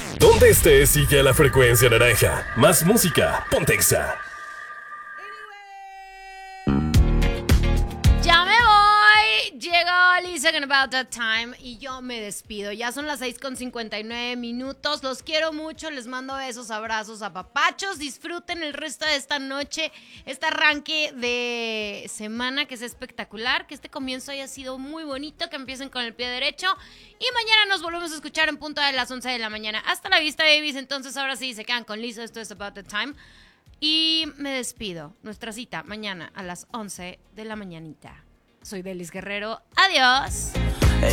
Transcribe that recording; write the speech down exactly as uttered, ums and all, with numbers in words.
Donde estés, sigue a la frecuencia naranja. Más música, ponte Exa. Ya me voy. Llegó Lisa con About That Time y yo me despido. Ya son las seis con cincuenta y nueve minutos. Los quiero mucho. Les mando besos, abrazos, apapachos. Disfruten el resto de esta noche, este arranque de semana que es espectacular. Que este comienzo haya sido muy bonito. Que empiecen con el pie derecho. Y mañana nos volvemos a escuchar en punto de las once de la mañana. Hasta la vista, babies. Entonces ahora sí, se quedan con Lisa. Esto es About That Time. Y me despido. Nuestra cita mañana a las once de la mañanita. Soy Delis Guerrero. Adiós.